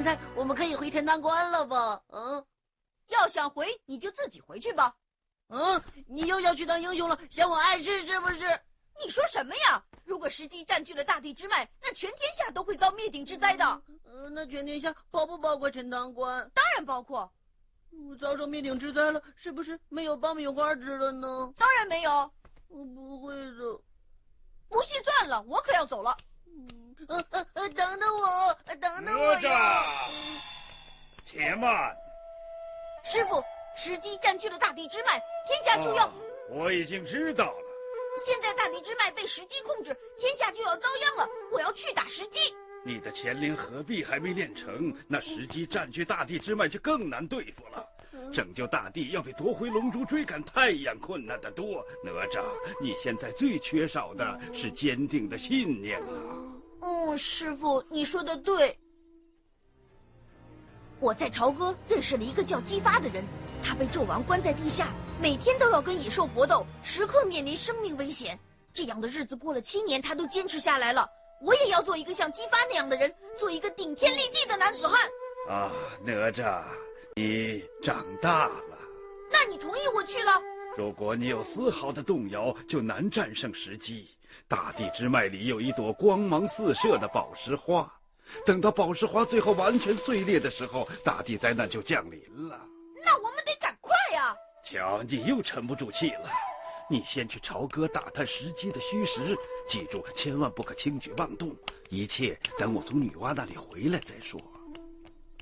现在我们可以回陈塘关了吧？ 要想回，你就自己回去吧。 你又要去当英雄了，嫌我碍事是不是？ 你说什么呀？如果时机占据了大地之脉，那全天下都会遭灭顶之灾的。 那全天下包不包括陈塘关？ 当然包括。 遭受灭顶之灾了，是不是没有爆米花吃了呢？ 当然没有。 我不会的。 不信算了，我可要走了。 等等我，等等我呀！ 且慢， 师傅，时机占据了大地之脉，天下就要…… 我已经知道了。 现在大地之脉被时机控制，天下就要遭殃了。我要去打时机。 你的乾灵合璧还没练成，那时机占据大地之脉就更难对付了。拯救大地要比夺回龙珠、追赶太阳困难得多。哪吒，你现在最缺少的是坚定的信念啊！ 师傅，你说的对。我在朝歌认识了一个叫姬发的人，他被纣王关在地下，每天都要跟野兽搏斗，时刻面临生命危险。这样的日子过了7年，他都坚持下来了。我也要做一个像姬发那样的人，做一个顶天立地的男子汉。 啊，哪吒，你长大了。 那你同意我去了？ 如果你有丝毫的动摇，就难战胜时机。大地之脉里有一朵光芒四射的宝石花，等到宝石花最后完全碎裂的时候，大地灾难就降临了。 那我们得赶快呀！ 瞧，你又沉不住气了。你先去朝歌打探时机的虚实，记住千万不可轻举妄动，一切等我从女娲那里回来再说。